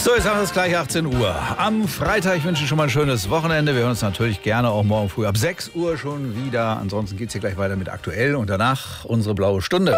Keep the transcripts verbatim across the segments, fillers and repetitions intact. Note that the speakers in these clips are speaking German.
So, jetzt haben wir es gleich achtzehn Uhr. Am Freitag, ich wünsche schon mal ein schönes Wochenende. Wir hören uns natürlich gerne auch morgen früh ab sechs Uhr schon wieder. Ansonsten geht es hier gleich weiter mit Aktuell und danach unsere blaue Stunde.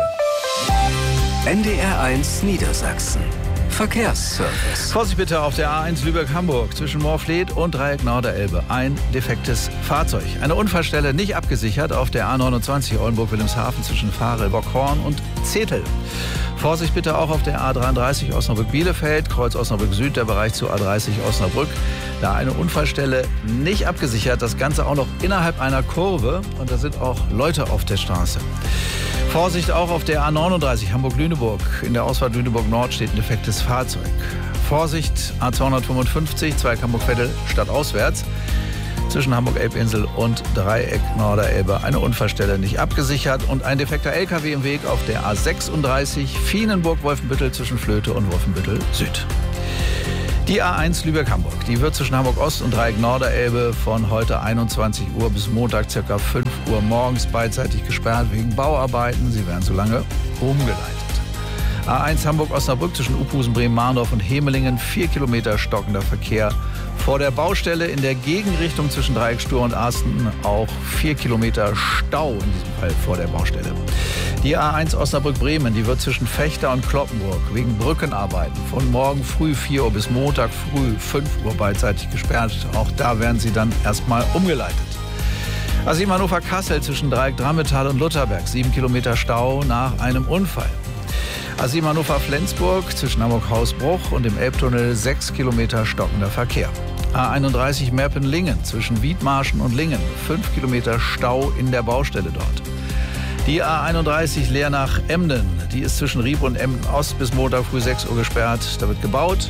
N D R eins Niedersachsen. Verkehrsservice. Vorsicht bitte auf der A eins Lübeck-Hamburg zwischen Moorfleet und Dreieck Norderelbe. Ein defektes Fahrzeug. Eine Unfallstelle nicht abgesichert auf der A neunundzwanzig Oldenburg-Wilhelmshaven zwischen Fahrel-Bockhorn und Zetel. Vorsicht bitte auch auf der A dreiunddreißig Osnabrück-Bielefeld, Kreuz Osnabrück-Süd, der Bereich zu A dreißig Osnabrück. Da eine Unfallstelle nicht abgesichert, das Ganze auch noch innerhalb einer Kurve und da sind auch Leute auf der Straße. Vorsicht auch auf der A neununddreißig Hamburg-Lüneburg. In der Ausfahrt Lüneburg-Nord steht ein defektes Fahrzeug. Vorsicht, A zweihundertfünfundfünfzig, Zweig Hamburg-Vettel stadtauswärts. Zwischen Hamburg-Elbinsel und Dreieck Norderelbe eine Unfallstelle nicht abgesichert und ein defekter L K W im Weg auf der A sechsunddreißig Fienenburg-Wolfenbüttel zwischen Flöte und Wolfenbüttel Süd. Die A eins Lübeck-Hamburg, die wird zwischen Hamburg-Ost und Dreieck Norderelbe von heute einundzwanzig Uhr bis Montag ca. fünf Uhr morgens beidseitig gesperrt wegen Bauarbeiten. Sie werden so lange umgeleitet. A eins Hamburg-Osnabrück zwischen Uphusen, Bremen-Mahndorf und Hemelingen, vier Kilometer stockender Verkehr. Vor der Baustelle in der Gegenrichtung zwischen Dreieck Stur und Arsten auch vier Kilometer Stau, in diesem Fall vor der Baustelle. Die A eins Osnabrück-Bremen, die wird zwischen Fechter und Kloppenburg wegen Brückenarbeiten von morgen früh vier Uhr bis Montag früh fünf Uhr beidseitig gesperrt. Auch da werden sie dann erstmal umgeleitet. A sieben Hannover-Kassel zwischen Dreieck Drammetal und Lutherberg, sieben Kilometer Stau nach einem Unfall. A sieben Hannover-Flensburg zwischen Hamburg-Hausbruch und dem Elbtunnel sechs Kilometer stockender Verkehr. A einunddreißig Merpen-Lingen zwischen Wiedmarschen und Lingen, fünf Kilometer Stau in der Baustelle dort. Die A einunddreißig Leernach-Emden, die ist zwischen Rieb und Emden-Ost bis Montag früh sechs Uhr gesperrt, da wird gebaut.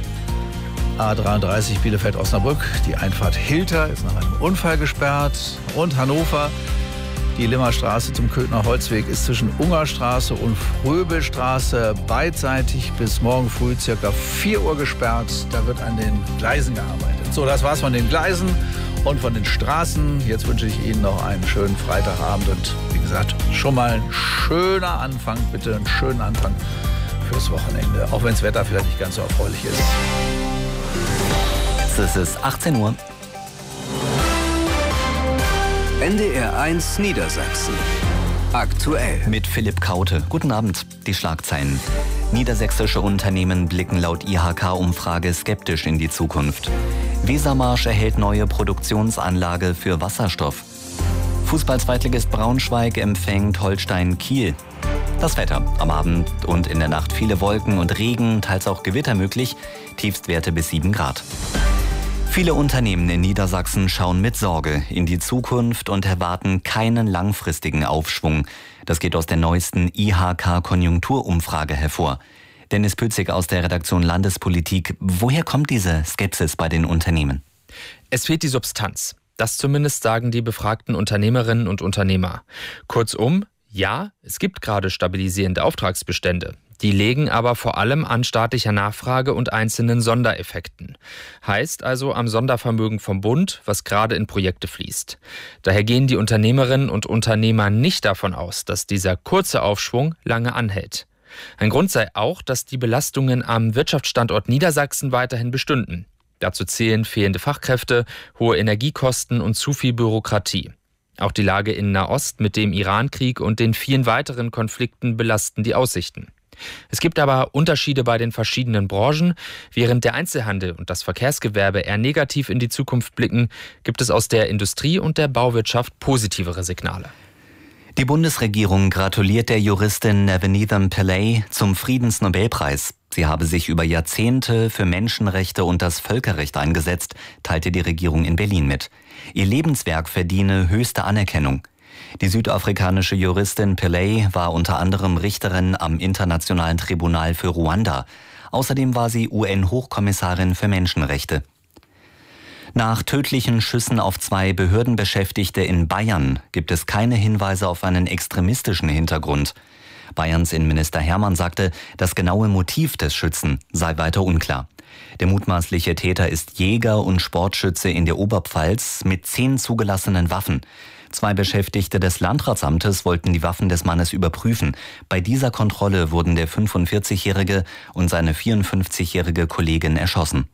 A dreiunddreißig Bielefeld-Osnabrück, die Einfahrt Hilter ist nach einem Unfall gesperrt. Und Hannover, die Limmerstraße zum Köthner Holzweg ist zwischen Ungerstraße und Fröbelstraße beidseitig bis morgen früh ca. vier Uhr gesperrt. Da wird an den Gleisen gearbeitet. So, das war's von den Gleisen und von den Straßen. Jetzt wünsche ich Ihnen noch einen schönen Freitagabend und wie gesagt, schon mal ein schöner Anfang, bitte einen schönen Anfang fürs Wochenende, auch wenn das Wetter vielleicht nicht ganz so erfreulich ist. Es ist achtzehn Uhr. N D R eins Niedersachsen. Aktuell. Mit Philipp Kaute. Guten Abend. Die Schlagzeilen. Niedersächsische Unternehmen blicken laut I H K-Umfrage skeptisch in die Zukunft. Wesermarsch erhält neue Produktionsanlage für Wasserstoff. Fußball-Zweitligist Braunschweig empfängt Holstein Kiel. Das Wetter. Am Abend und in der Nacht viele Wolken und Regen, teils auch Gewitter möglich. Tiefstwerte bis sieben Grad. Viele Unternehmen in Niedersachsen schauen mit Sorge in die Zukunft und erwarten keinen langfristigen Aufschwung. Das geht aus der neuesten I H K-Konjunkturumfrage hervor. Dennis Pützig aus der Redaktion Landespolitik. Woher kommt diese Skepsis bei den Unternehmen? Es fehlt die Substanz. Das zumindest sagen die befragten Unternehmerinnen und Unternehmer. Kurzum, ja, es gibt gerade stabilisierende Auftragsbestände. Die legen aber vor allem an staatlicher Nachfrage und einzelnen Sondereffekten. Heißt also am Sondervermögen vom Bund, was gerade in Projekte fließt. Daher gehen die Unternehmerinnen und Unternehmer nicht davon aus, dass dieser kurze Aufschwung lange anhält. Ein Grund sei auch, dass die Belastungen am Wirtschaftsstandort Niedersachsen weiterhin bestünden. Dazu zählen fehlende Fachkräfte, hohe Energiekosten und zu viel Bürokratie. Auch die Lage in Nahost mit dem Irankrieg und den vielen weiteren Konflikten belasten die Aussichten. Es gibt aber Unterschiede bei den verschiedenen Branchen. Während der Einzelhandel und das Verkehrsgewerbe eher negativ in die Zukunft blicken, gibt es aus der Industrie und der Bauwirtschaft positivere Signale. Die Bundesregierung gratuliert der Juristin Navanethan Pillay zum Friedensnobelpreis. Sie habe sich über Jahrzehnte für Menschenrechte und das Völkerrecht eingesetzt, teilte die Regierung in Berlin mit. Ihr Lebenswerk verdiene höchste Anerkennung. Die südafrikanische Juristin Pillay war unter anderem Richterin am Internationalen Tribunal für Ruanda. Außerdem war sie U N-Hochkommissarin für Menschenrechte. Nach tödlichen Schüssen auf zwei Behördenbeschäftigte in Bayern gibt es keine Hinweise auf einen extremistischen Hintergrund. Bayerns Innenminister Hermann sagte, das genaue Motiv des Schützen sei weiter unklar. Der mutmaßliche Täter ist Jäger und Sportschütze in der Oberpfalz mit zehn zugelassenen Waffen. Zwei Beschäftigte des Landratsamtes wollten die Waffen des Mannes überprüfen. Bei dieser Kontrolle wurden der fünfundvierzigjährige und seine vierundfünfzigjährige Kollegin erschossen.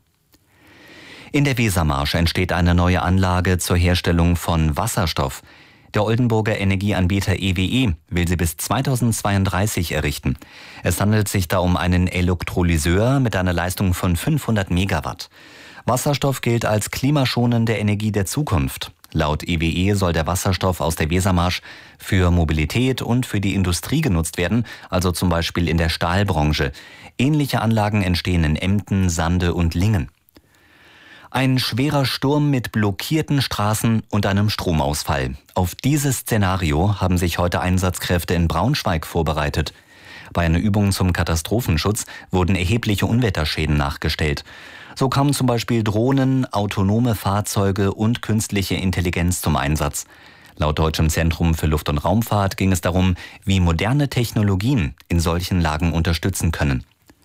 In der Wesermarsch entsteht eine neue Anlage zur Herstellung von Wasserstoff. Der Oldenburger Energieanbieter E W E will sie bis zweitausendzweiunddreißig errichten. Es handelt sich da um einen Elektrolyseur mit einer Leistung von fünfhundert Megawatt. Wasserstoff gilt als klimaschonende Energie der Zukunft. Laut E W E soll der Wasserstoff aus der Wesermarsch für Mobilität und für die Industrie genutzt werden, also zum Beispiel in der Stahlbranche. Ähnliche Anlagen entstehen in Emden, Sande und Lingen. Ein schwerer Sturm mit blockierten Straßen und einem Stromausfall. Auf dieses Szenario haben sich heute Einsatzkräfte in Braunschweig vorbereitet. Bei einer Übung zum Katastrophenschutz wurden erhebliche Unwetterschäden nachgestellt. So kamen zum Beispiel Drohnen, autonome Fahrzeuge und künstliche Intelligenz zum Einsatz. Laut Deutschem Zentrum für Luft- und Raumfahrt ging es darum, wie moderne Technologien in solchen Lagen unterstützen können.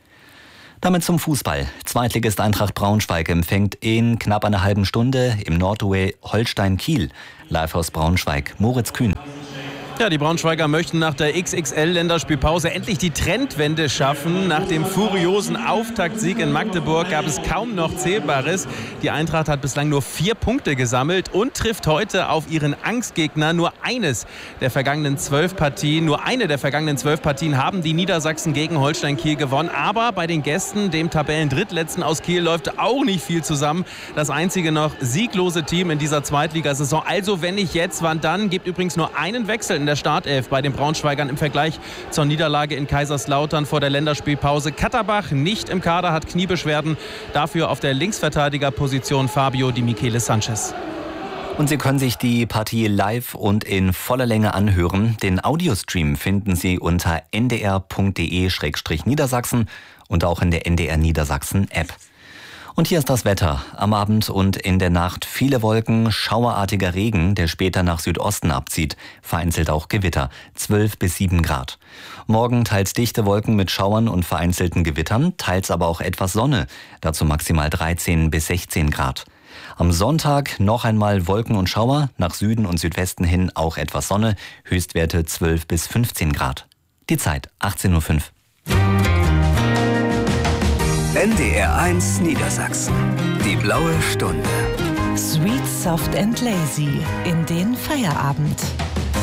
Damit zum Fußball. Zweitligist Eintracht Braunschweig empfängt in knapp einer halben Stunde im Nordduell Holstein Kiel. Live aus Braunschweig, Moritz Kühn. Ja, die Braunschweiger möchten nach der X X L-Länderspielpause endlich die Trendwende schaffen. Nach dem furiosen Auftaktsieg in Magdeburg gab es kaum noch Zählbares. Die Eintracht hat bislang nur vier Punkte gesammelt und trifft heute auf ihren Angstgegner. Nur eines der vergangenen zwölf Partien, nur eine der vergangenen zwölf Partien haben die Niedersachsen gegen Holstein Kiel gewonnen. Aber bei den Gästen, dem Tabellendrittletzten aus Kiel, läuft auch nicht viel zusammen. Das einzige noch sieglose Team in dieser Zweitligasaison. Also wenn nicht jetzt, wann dann? Gibt übrigens nur einen Wechsel in der Startelf bei den Braunschweigern im Vergleich zur Niederlage in Kaiserslautern vor der Länderspielpause. Katterbach nicht im Kader, hat Kniebeschwerden. Dafür auf der Linksverteidigerposition Fabio Di Michele Sanchez. Und Sie können sich die Partie live und in voller Länge anhören. Den Audiostream finden Sie unter n d r punkt d e slash niedersachsen und auch in der N D R Niedersachsen App. Und hier ist das Wetter. Am Abend und in der Nacht viele Wolken, schauerartiger Regen, der später nach Südosten abzieht. Vereinzelt auch Gewitter. zwölf bis sieben Grad. Morgen teils dichte Wolken mit Schauern und vereinzelten Gewittern, teils aber auch etwas Sonne. Dazu maximal dreizehn bis sechzehn Grad. Am Sonntag noch einmal Wolken und Schauer, nach Süden und Südwesten hin auch etwas Sonne, Höchstwerte zwölf bis fünfzehn Grad. Die Zeit achtzehn Uhr fünf. N D R eins Niedersachsen. Die blaue Stunde. Sweet, soft and lazy in den Feierabend.